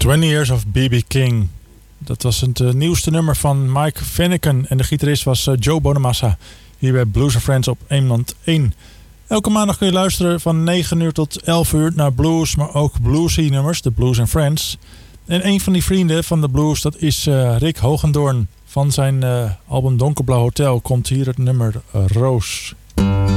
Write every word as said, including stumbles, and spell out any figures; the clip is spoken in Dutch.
twenty Years of B B. King. Dat was het uh, nieuwste nummer van Mike Finnegan. En de gitarist was uh, Joe Bonamassa. Hier bij Blues and Friends op Eemland één. Elke maandag kun je luisteren van negen uur tot elf uur naar blues, maar ook bluesy nummers, de Blues and Friends. En een van die vrienden van de blues, dat is uh, Rick Hogendoorn. Van zijn uh, album Donkerblauw Hotel komt hier het nummer uh, Roos.